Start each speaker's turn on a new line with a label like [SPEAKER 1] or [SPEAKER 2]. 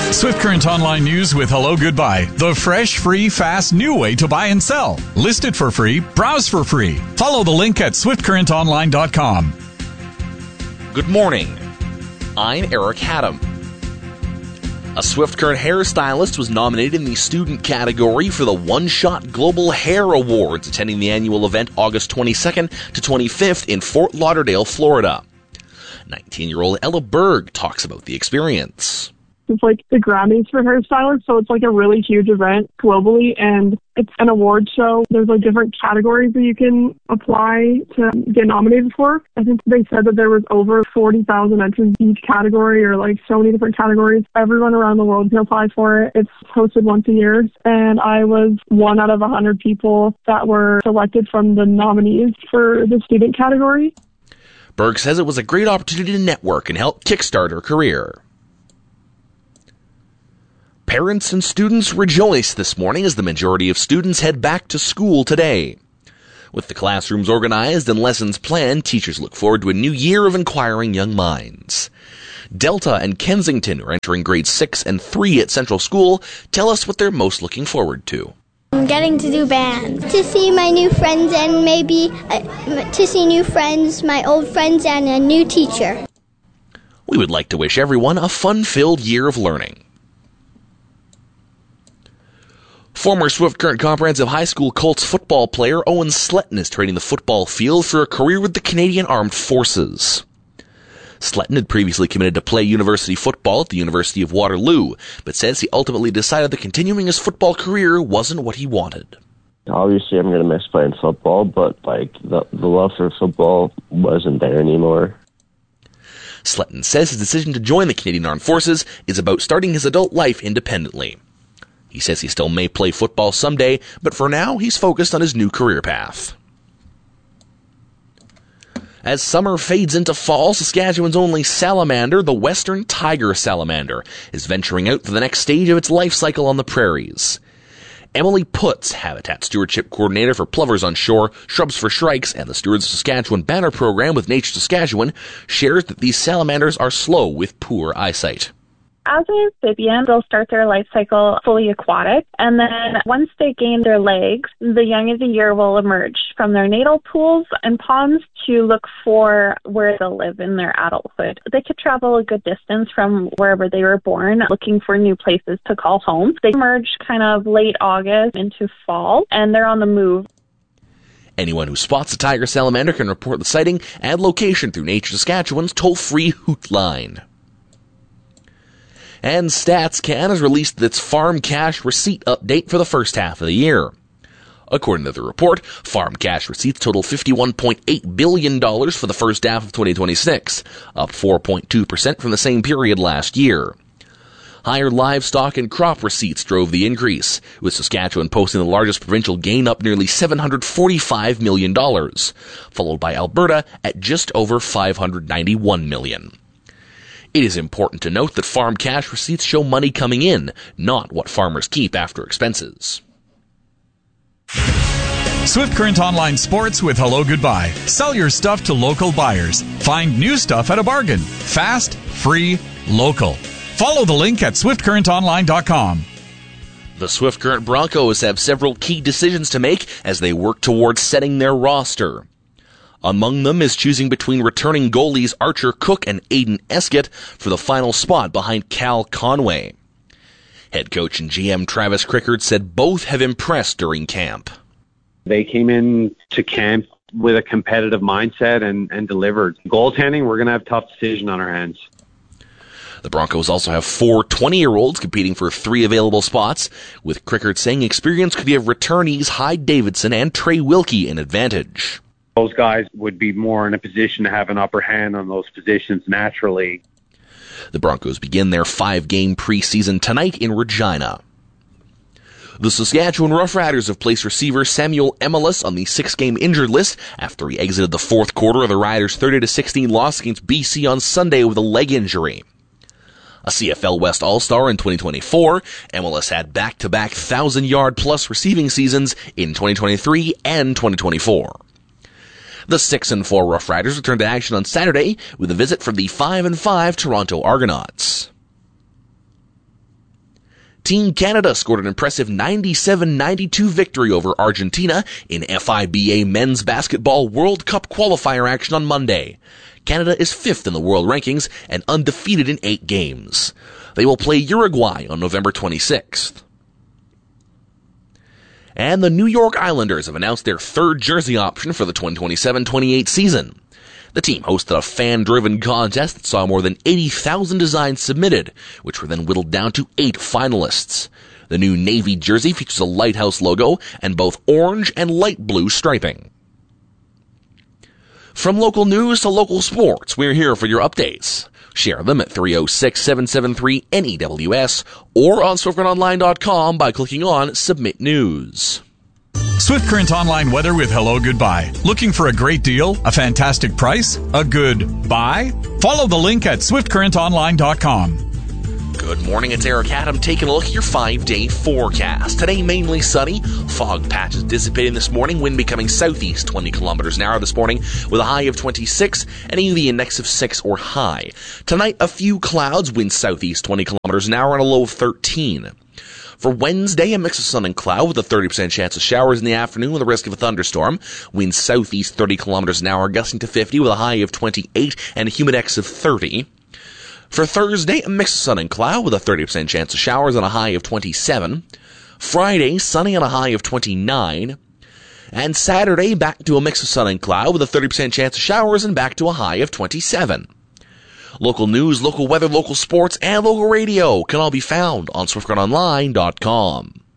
[SPEAKER 1] Swift Current Online News with Hello Goodbye. The fresh, free, fast, new way to buy and sell. List it for free. Browse for free. Follow the link at swiftcurrentonline.com.
[SPEAKER 2] Good morning. I'm Eric Haddam. A Swift Current hairstylist was nominated in the student category for the One Shot Global Hair Awards, attending the annual event August 22nd to 25th in Fort Lauderdale, Florida. 19-year-old Ella Berg talks about the experience.
[SPEAKER 3] It's like the Grammys for hairstylists, so it's like a really huge event globally, and it's an award show. There's like different categories that you can apply to get nominated for. I think they said that there was over 40,000 entries in each category, or like so many different categories. Everyone around the world can apply for it. It's hosted once a year, and I was one out of 100 people that were selected from the nominees for the student category.
[SPEAKER 2] Berg says it was a great opportunity to network and help kickstart her career. Parents and students rejoice this morning as the majority of students head back to school today. With the classrooms organized and lessons planned, teachers look forward to a new year of inquiring young minds. Delta and Kensington, are entering grades 6 and 3 at Central School, tell us what they're most looking forward to.
[SPEAKER 4] I'm getting to do band. To see my new friends and maybe to see new friends, my old friends, and a new teacher.
[SPEAKER 2] We would like to wish everyone a fun-filled year of learning. Former Swift Current Comprehensive High School Colts football player Owen Sletton is trading the football field for a career with the Canadian Armed Forces. Sletton had previously committed to play university football at the University of Waterloo, but says he ultimately decided that continuing his football career wasn't what he wanted.
[SPEAKER 5] Obviously, I'm going to miss playing football, but the love for football wasn't there anymore.
[SPEAKER 2] Sletton says his decision to join the Canadian Armed Forces is about starting his adult life independently. He says he still may play football someday, but for now he's focused on his new career path. As summer fades into fall, Saskatchewan's only salamander, the western tiger salamander, is venturing out for the next stage of its life cycle on the prairies. Emily Putz, Habitat Stewardship Coordinator for Plovers on Shore, Shrubs for Shrikes, and the Stewards of Saskatchewan banner program with Nature Saskatchewan, shares that these salamanders are slow with poor eyesight.
[SPEAKER 6] As an amphibian, they'll start their life cycle fully aquatic, and then once they gain their legs, the young of the year will emerge from their natal pools and ponds to look for where they'll live in their adulthood. They could travel a good distance from wherever they were born, looking for new places to call home. They emerge kind of late August into fall, and they're on the move.
[SPEAKER 2] Anyone who spots a tiger salamander can report the sighting and location through Nature Saskatchewan's toll-free Hoot line. And StatsCan has released its farm cash receipt update for the first half of the year. According to the report, farm cash receipts total $51.8 billion for the first half of 2026, up 4.2% from the same period last year. Higher livestock and crop receipts drove the increase, with Saskatchewan posting the largest provincial gain, up nearly $745 million, followed by Alberta at just over $591 million. It is important to note that farm cash receipts show money coming in, not what farmers keep after expenses.
[SPEAKER 1] Swift Current Online Sports with Hello Goodbye. Sell your stuff to local buyers. Find new stuff at a bargain. Fast, free, local. Follow the link at swiftcurrentonline.com.
[SPEAKER 2] The Swift Current Broncos have several key decisions to make as they work towards setting their roster. Among them is choosing between returning goalies Archer Cook and Aiden Eskett for the final spot behind Cal Conway. Head coach and GM Travis Crickard said both have impressed during camp.
[SPEAKER 7] They came in to camp with a competitive mindset and delivered. Goaltending, we're going to have a tough decision on our hands.
[SPEAKER 2] The Broncos also have 4 20-year-olds competing for 3 available spots, with Crickard saying experience could give returnees Hyde Davidson and Trey Wilkie an advantage.
[SPEAKER 7] Those guys would be more in a position to have an upper hand on those positions naturally.
[SPEAKER 2] The Broncos begin their 5-game preseason tonight in Regina. The Saskatchewan Roughriders have placed receiver Samuel Emilus on the 6-game injured list after he exited the fourth quarter of the Riders' 30-16 loss against BC on Sunday with a leg injury. A CFL West All-Star in 2024, Emilus had back-to-back 1,000-yard-plus receiving seasons in 2023 and 2024. The 6-4 Rough Riders return to action on Saturday with a visit from the 5-5 Toronto Argonauts. Team Canada scored an impressive 97-92 victory over Argentina in FIBA Men's Basketball World Cup qualifier action on Monday. Canada is 5th in the world rankings and undefeated in 8 games. They will play Uruguay on November 26th. And the New York Islanders have announced their 3rd jersey option for the 2027-28 season. The team hosted a fan-driven contest that saw more than 80,000 designs submitted, which were then whittled down to 8 finalists. The new navy jersey features a lighthouse logo and both orange and light blue striping. From local news to local sports, we're here for your updates. Share them at 306-773-NEWS or on SwiftCurrentOnline.com by clicking on Submit News.
[SPEAKER 1] Swift Current Online weather with Hello Goodbye. Looking for a great deal? A fantastic price? A good buy? Follow the link at SwiftCurrentOnline.com.
[SPEAKER 2] Good morning, it's Eric Adam taking a look at your 5-day forecast. Today, mainly sunny. Fog patches dissipating this morning. Wind becoming southeast 20 kilometers an hour this morning with a high of 26 and a UV index of 6 or high. Tonight, a few clouds. Wind southeast 20 kilometers an hour and a low of 13. For Wednesday, a mix of sun and cloud with a 30% chance of showers in the afternoon with a risk of a thunderstorm. Wind southeast 30 kilometers an hour, gusting to 50 with a high of 28 and a humidex of 30. For Thursday, a mix of sun and cloud with a 30% chance of showers and a high of 27. Friday, sunny and a high of 29. And Saturday, back to a mix of sun and cloud with a 30% chance of showers and back to a high of 27. Local news, local weather, local sports, and local radio can all be found on SwiftCurrentOnline.com.